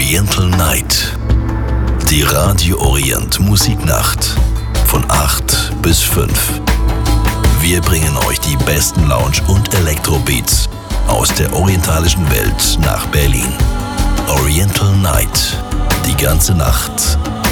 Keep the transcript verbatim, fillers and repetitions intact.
Oriental Night. Die Radio Orient Musiknacht von acht bis fünf. Wir bringen euch die besten Lounge- und Elektrobeats aus der orientalischen Welt nach Berlin. Oriental Night. Die ganze Nacht